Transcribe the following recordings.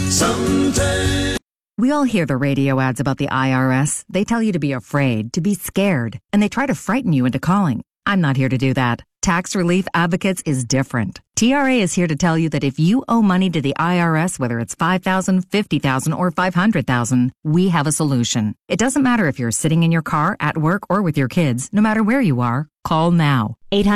someday. We all hear the radio ads about the IRS. They tell you to be afraid, to be scared, and they try to frighten you into calling. I'm not here to do that. Tax Relief Advocates is different. TRA is here to tell you that if you owe money to the IRS, whether it's $5,000, $50,000, or $500,000, we have a solution. It doesn't matter if you're sitting in your car, at work, or with your kids. No matter where you are, call now.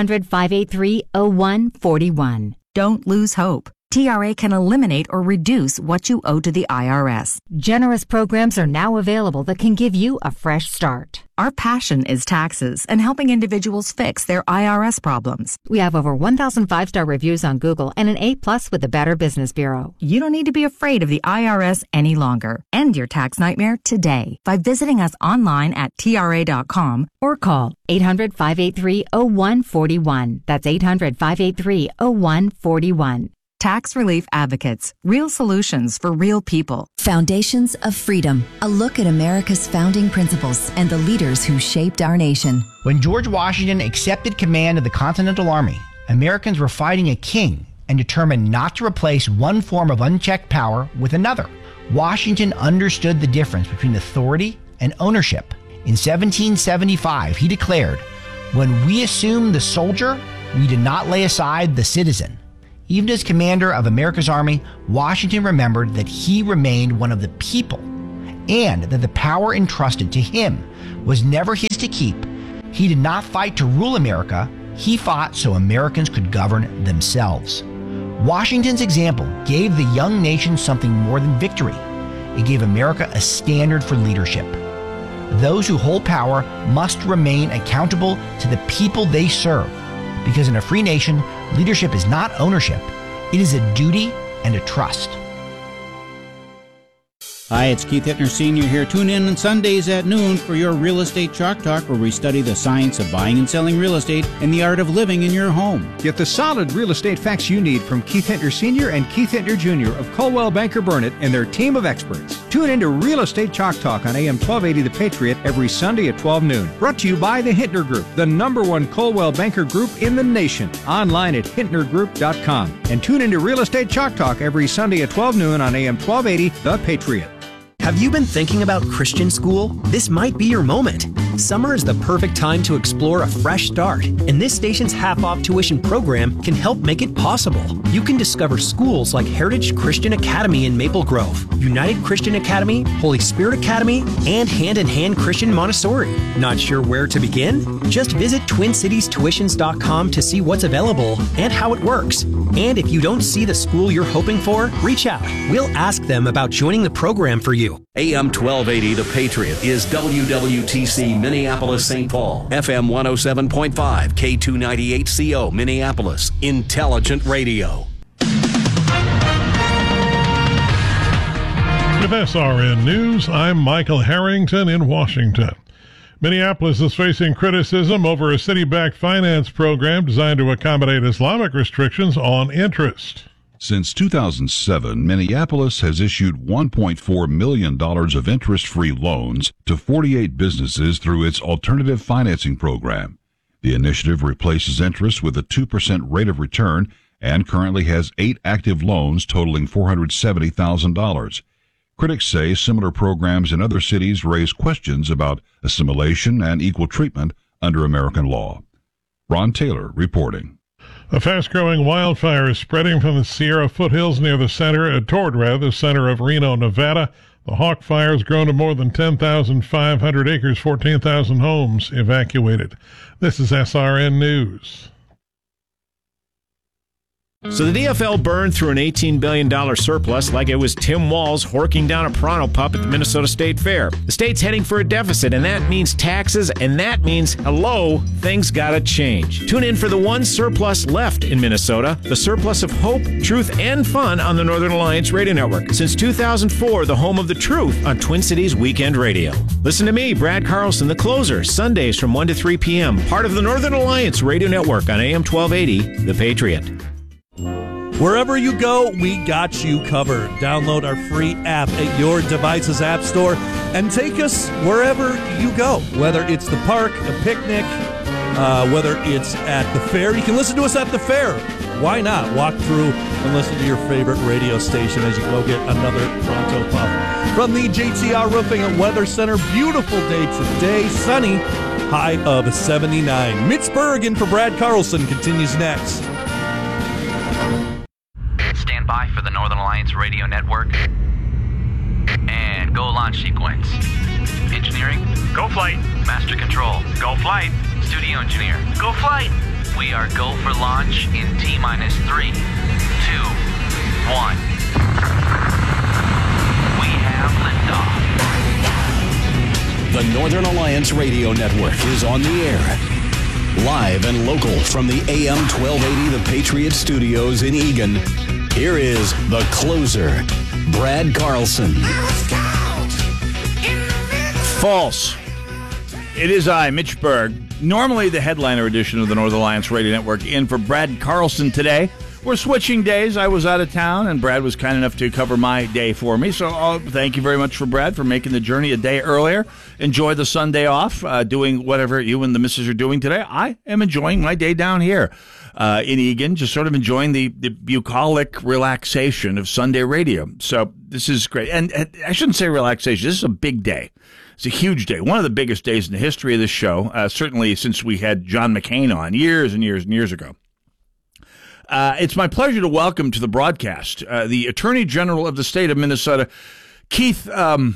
800-583-0141. Don't lose hope. TRA can eliminate or reduce what you owe to the IRS. Generous programs are now available that can give you a fresh start. Our passion is taxes and helping individuals fix their IRS problems. We have over 1,000 5-star reviews on Google and an A+ with the Better Business Bureau. You don't need to be afraid of the IRS any longer. End your tax nightmare today by visiting us online at TRA.com or call 800-583-0141. That's 800-583-0141. Tax Relief Advocates. Real solutions for real people. Foundations of Freedom. A look at America's founding principles and the leaders who shaped our nation. When George Washington accepted command of the Continental Army, Americans were fighting a king and determined not to replace one form of unchecked power with another. Washington understood the difference between authority and ownership. In 1775, he declared, "When we assume the soldier, we did not lay aside the citizen." Even as commander of America's army, Washington remembered that he remained one of the people and that the power entrusted to him was never his to keep. He did not fight to rule America. He fought so Americans could govern themselves. Washington's example gave the young nation something more than victory. It gave America a standard for leadership. Those who hold power must remain accountable to the people they serve, because in a free nation, leadership is not ownership. It is a duty and a trust. Hi, it's Keith Hittner Sr. here. Tune in on Sundays at noon for your Real Estate Chalk Talk, where we study the science of buying and selling real estate and the art of living in your home. Get the solid real estate facts you need from Keith Hittner Sr. and Keith Hittner Jr. of Coldwell Banker Burnett and their team of experts. Tune in to Real Estate Chalk Talk on AM 1280 The Patriot every Sunday at 12 noon. Brought to you by the Hittner Group, the #1 Coldwell Banker Group in the nation. Online at HittnerGroup.com. And tune in to Real Estate Chalk Talk every Sunday at 12 noon on AM 1280 The Patriot. Have you been thinking about Christian school? This might be your moment. Summer is the perfect time to explore a fresh start, and this station's half-off tuition program can help make it possible. You can discover schools like Heritage Christian Academy in Maple Grove, United Christian Academy, Holy Spirit Academy, and Hand in Hand Christian Montessori. Not sure where to begin? Just visit TwinCitiesTuitions.com to see what's available and how it works. And if you don't see the school you're hoping for, reach out. We'll ask them about joining the program for you. AM 1280 The Patriot is WWTC Minneapolis St. Paul, FM 107.5, K298CO Minneapolis, Intelligent Radio. With SRN News, I'm Michael Harrington in Washington. Minneapolis is facing criticism over a city-backed finance program designed to accommodate Islamic restrictions on interest. Since 2007, Minneapolis has issued $1.4 million of interest-free loans to 48 businesses through its alternative financing program. The initiative replaces interest with a 2% rate of return and currently has 8 active loans totaling $470,000. Critics say similar programs in other cities raise questions about assimilation and equal treatment under American law. Ron Taylor reporting. A fast-growing wildfire is spreading from the Sierra foothills toward the center of Reno, Nevada. The Hawk Fire has grown to more than 10,500 acres, 14,000 homes evacuated. This is SRN News. So the DFL burned through an $18 billion surplus like it was Tim Walz horking down a Pronto pup at the Minnesota State Fair. The state's heading for a deficit, and that means taxes, and that means, hello, things gotta change. Tune in for the one surplus left in Minnesota, the surplus of hope, truth, and fun on the Northern Alliance Radio Network. Since 2004, the home of the truth on Twin Cities Weekend Radio. Listen to me, Brad Carlson, the closer, Sundays from 1 to 3 p.m., part of the Northern Alliance Radio Network on AM 1280, The Patriot. Wherever you go, we got you covered. Download our free app at your device's app store and take us wherever you go. Whether it's the park, a picnic, whether it's at the fair. You can listen to us at the fair why not walk through and listen to your favorite radio station as you go get another Pronto Puff. From the JTR Roofing and Weather Center, beautiful day today, sunny, high of 79. Mitch Berg in for Brad Carlson continues next. Stand by for the Northern Alliance Radio Network. And go launch sequence. Engineering, go flight. Master control, go flight. Studio engineer, go flight. We are go for launch in T-minus 3, 2, 1. We have liftoff. The Northern Alliance Radio Network is on the air. Live and local from the AM 1280 The Patriot Studios in Eagan. Here is the closer, Brad Carlson. False. It is I, Mitch Berg, normally the headliner edition of the Northern Alliance Radio Network, in for Brad Carlson today. We're switching days. I was out of town, and Brad was kind enough to cover my day for me. So thank you very much for Brad for making the journey a day earlier. Enjoy the Sunday off, doing whatever you and the missus are doing today. I am enjoying my day down here in Eagan, just sort of enjoying the bucolic relaxation of Sunday radio. So this is great. And I shouldn't say relaxation. This is a big day. It's a huge day. One of the biggest days in the history of this show, certainly since we had John McCain on years and years and years ago. It's my pleasure to welcome to the broadcast the Attorney General of the state of Minnesota, Keith.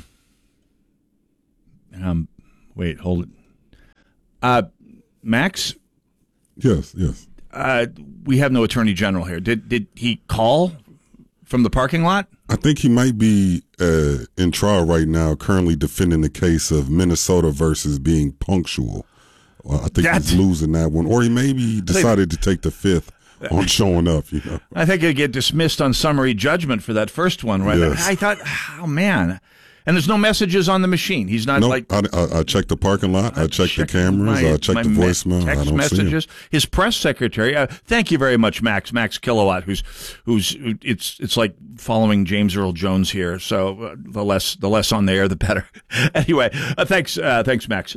Wait, hold it. Max? Yes. We have no Attorney General here. Did he call from the parking lot? I think he might be in trial right now, currently defending the case of Minnesota versus being punctual. I think he's losing that one. Or he maybe decided to take the fifth on showing up. I think he'll get dismissed on summary judgment for that first one, right? Yes. I thought, oh, man. And there's no messages on the machine. He's not I checked the parking lot. I checked the cameras. I checked the voicemail. Text I don't messages. see him. His press secretary. Thank you very much, Max Kilowatt. It's like following James Earl Jones here. So the less on the air, the better. Anyway, thanks, Max.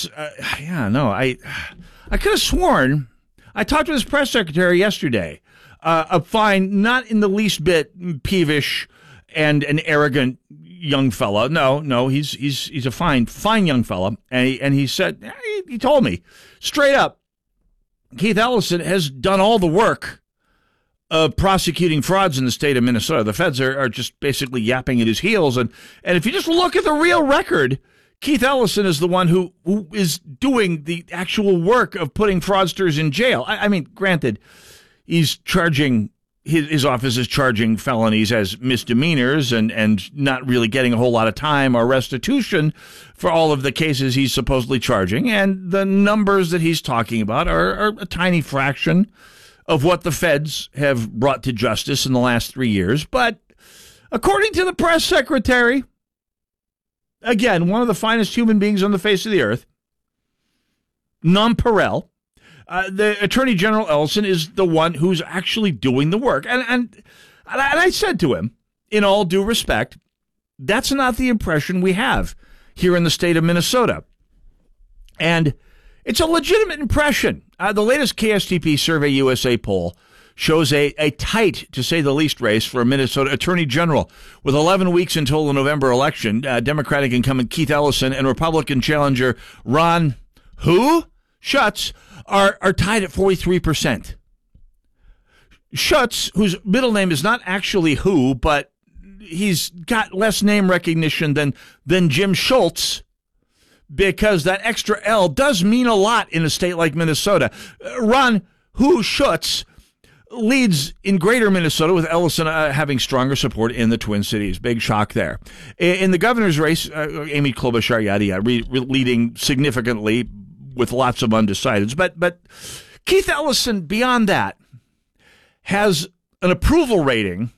I could have sworn I talked to his press secretary yesterday. A fine, not in the least bit peevish and an arrogant young fella. No, he's a fine young fella. And he said, he told me straight up, Keith Ellison has done all the work of prosecuting frauds in the state of Minnesota. The feds are just basically yapping at his heels. And if you just look at the real record, Keith Ellison is the one who is doing the actual work of putting fraudsters in jail. I mean, granted, he's charging his office is charging felonies as misdemeanors and not really getting a whole lot of time or restitution for all of the cases he's supposedly charging. And the numbers that he's talking about are a tiny fraction of what the feds have brought to justice in the last 3 years. But according to the press secretary, again, one of the finest human beings on the face of the earth, nonpareil, the Attorney General Ellison is the one who's actually doing the work. And I said to him, in all due respect, that's not the impression we have here in the state of Minnesota. And it's a legitimate impression. The latest KSTP Survey USA poll shows a tight, to say the least, race for a Minnesota Attorney General. With 11 weeks until the November election, Democratic incumbent Keith Ellison and Republican challenger Ron Schutz are tied at 43%. Schutz, whose middle name is not actually but he's got less name recognition than Jim Schultz, because that extra L does mean a lot in a state like Minnesota. Ron Schutz leads in greater Minnesota, with Ellison having stronger support in the Twin Cities. Big shock there. In the governor's race, Amy Klobuchar, leading significantly with lots of undecideds. But Keith Ellison, beyond that, has an approval rating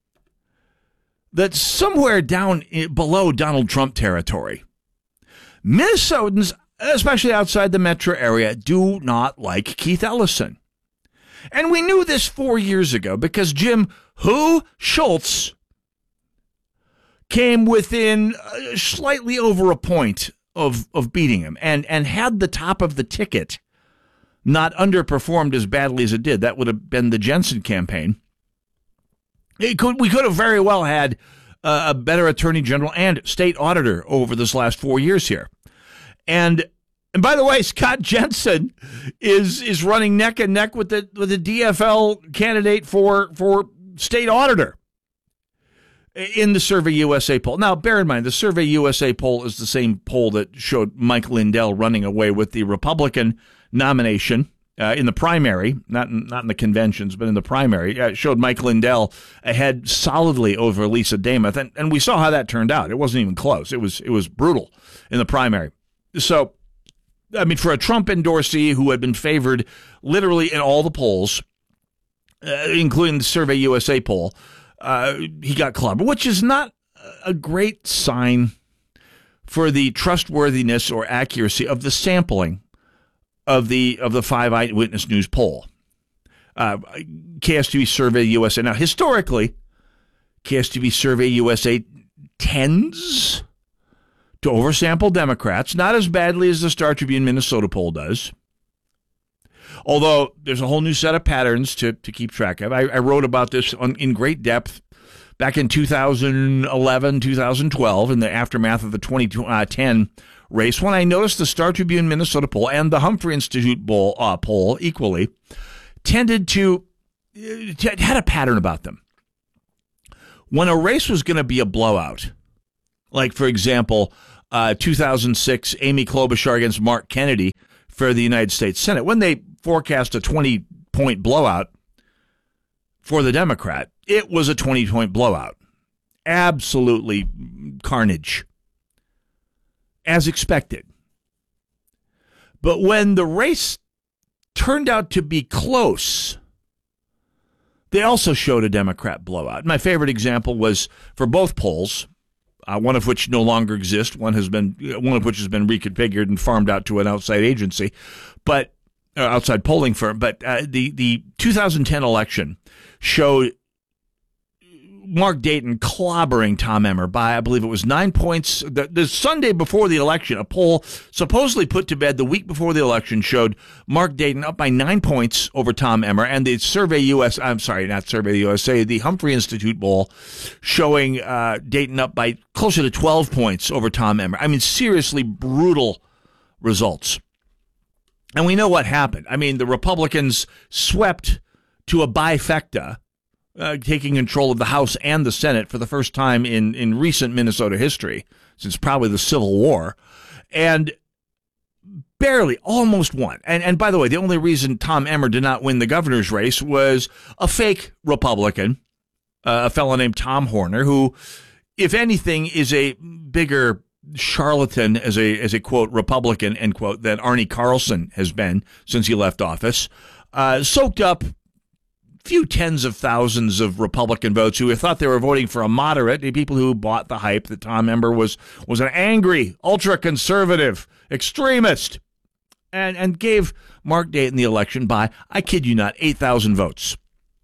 that's somewhere down below Donald Trump territory. Minnesotans, especially outside the metro area, do not like Keith Ellison. And we knew this 4 years ago because Jim Schultz came within slightly over a point of beating him and had the top of the ticket not underperformed as badly as it did. That would have been the Jensen campaign. We could have very well had a better attorney general and state auditor over this last 4 years here. And by the way, Scott Jensen is running neck and neck with the DFL candidate for state auditor in the Survey USA poll. Now, bear in mind, the Survey USA poll is the same poll that showed Mike Lindell running away with the Republican nomination in the primary, not in the conventions, but in the primary. It showed Mike Lindell ahead solidly over Lisa Damath, and we saw how that turned out. It wasn't even close. It was brutal in the primary. So, I mean, for a Trump endorsee who had been favored literally in all the polls, including the Survey USA poll, he got clobbered, which is not a great sign for the trustworthiness or accuracy of the sampling of the 5 Eyewitness News poll. KSTV Survey USA. Now, historically, KSTV Survey USA tends to oversample Democrats, not as badly as the Star Tribune Minnesota poll does. Although there's a whole new set of patterns to keep track of. I wrote about this in great depth back in 2011, 2012, in the aftermath of the 2010 race, when I noticed the Star Tribune Minnesota poll and the Humphrey Institute poll equally tended to had a pattern about them. When a race was going to be a blowout, like, for example, 2006 Amy Klobuchar against Mark Kennedy for the United States Senate, when they forecast a 20-point blowout for the Democrat, it was a 20-point blowout. Absolutely carnage, as expected. But when the race turned out to be close, they also showed a Democrat blowout. My favorite example was for both polls, one of which no longer exists, one of which has been reconfigured and farmed out to an outside agency, but outside polling firm. But the 2010 election showed Mark Dayton clobbering Tom Emmer by, I believe it was 9 points. The Sunday before the election, a poll supposedly put to bed the week before the election showed Mark Dayton up by 9 points over Tom Emmer, and the the Humphrey Institute poll showing Dayton up by closer to 12 points over Tom Emmer. I mean, seriously brutal results. And we know what happened. I mean, the Republicans swept to a bifecta, taking control of the House and the Senate for the first time in recent Minnesota history, since probably the Civil War, and barely, almost won. And by the way, the only reason Tom Emmer did not win the governor's race was a fake Republican, a fellow named Tom Horner, who, if anything, is a bigger charlatan as a quote Republican, end quote, than Arnie Carlson has been since he left office. Soaked up few tens of thousands of Republican votes who thought they were voting for a moderate, people who bought the hype that Tom Emmer was an angry, ultra-conservative extremist, and gave Mark Dayton the election by, I kid you not, 8,000 votes.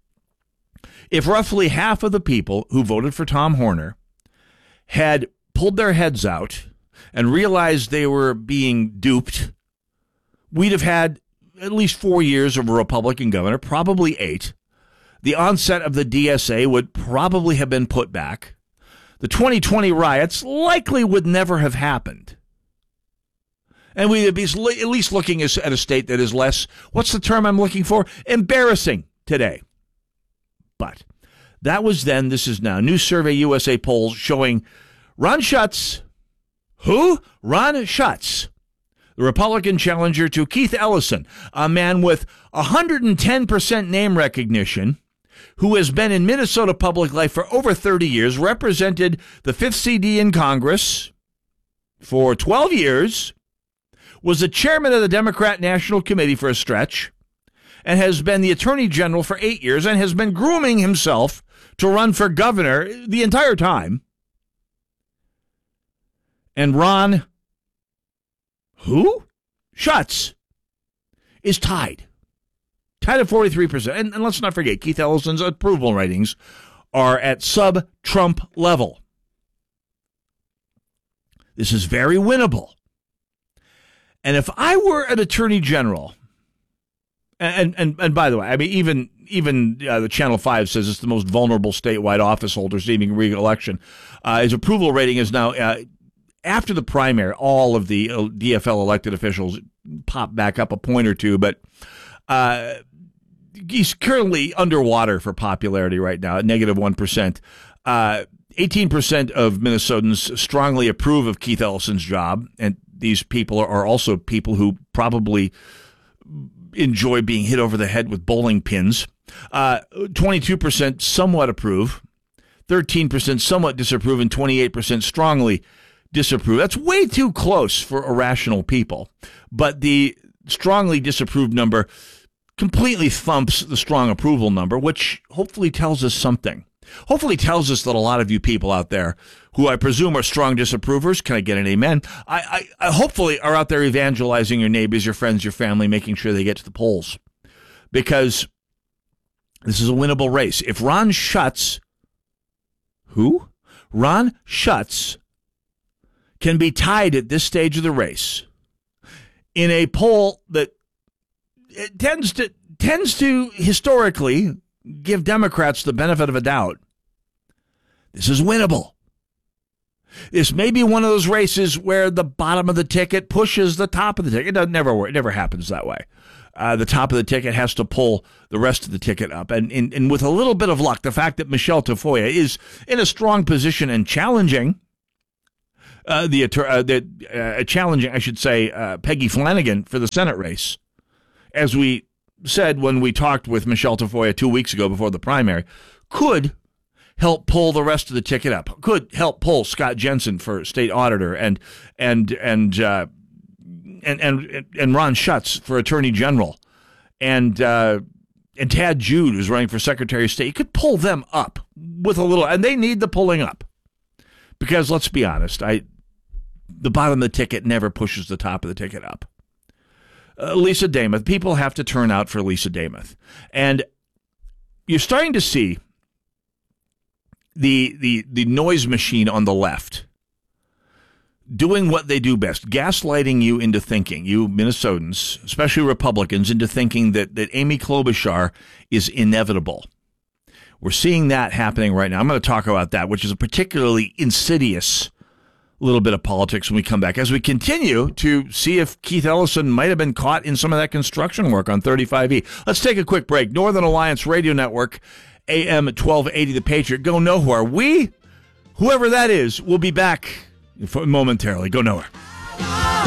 If roughly half of the people who voted for Tom Horner had pulled their heads out and realized they were being duped, we'd have had at least 4 years of a Republican governor, probably 8. The onset of the DSA would probably have been put back. The 2020 riots likely would never have happened. And we'd be at least looking at a state that is less, what's the term I'm looking for? Embarrassing today. But that was then, this is now. New Survey USA polls showing Ron Schutz. Who? Ron Schutz, the Republican challenger to Keith Ellison, a man with 110% name recognition, who has been in Minnesota public life for over 30 years, represented the 5th CD in Congress for 12 years, was the chairman of the Democrat National Committee for a stretch, and has been the Attorney General for 8 years, and has been grooming himself to run for governor the entire time. And Ron, who? Schutz, is tied at 43%. And let's not forget, Keith Ellison's approval ratings are at sub-Trump level. This is very winnable. And if I were an attorney general, And by the way, I mean, even the Channel 5 says it's the most vulnerable statewide office holder seeking re-election. His approval rating is now, after the primary, all of the DFL elected officials pop back up a point or two, but he's currently underwater for popularity right now at negative 1%. 18% of Minnesotans strongly approve of Keith Ellison's job, and these people are also people who probably enjoy being hit over the head with bowling pins. 22% somewhat approve, 13% somewhat disapprove, and 28% strongly disapprove. That's way too close for irrational people. But the strongly disapproved number completely thumps the strong approval number, which hopefully tells us something. Hopefully tells us that a lot of you people out there, who I presume are strong disapprovers, can I get an amen? I hopefully are out there evangelizing your neighbors, your friends, your family, making sure they get to the polls. Because this is a winnable race. If Ron Schutz, Ron Schutz can be tied at this stage of the race in a poll that it tends to historically give Democrats the benefit of a doubt. This is winnable. This may be one of those races where the bottom of the ticket pushes the top of the ticket. It never work. It never happens that way. The top of the ticket has to pull the rest of the ticket up. And with a little bit of luck, the fact that Michelle Tafoya is in a strong position and challenging challenging, I should say, Peggy Flanagan for the Senate race, as we said when we talked with Michelle Tafoya 2 weeks ago before the primary, could help pull the rest of the ticket up. Could help pull Scott Jensen for state auditor and Ron Schutz for attorney general, and Tad Jude, who's running for secretary of state. You could pull them up with a little, and they need the pulling up, because let's be honest, the bottom of the ticket never pushes the top of the ticket up. Lisa Demuth, people have to turn out for Lisa Demuth. And you're starting to see the noise machine on the left doing what they do best, gaslighting you into thinking, you Minnesotans, especially Republicans, into thinking that Amy Klobuchar is inevitable. We're seeing that happening right now. I'm going to talk about that, which is a particularly insidious little bit of politics when we come back, as we continue to see if Keith Ellison might have been caught in some of that construction work on 35E. Let's take a quick break. Northern Alliance Radio Network, AM 1280, The Patriot. Go nowhere. Whoever that is, will be back momentarily. Go nowhere.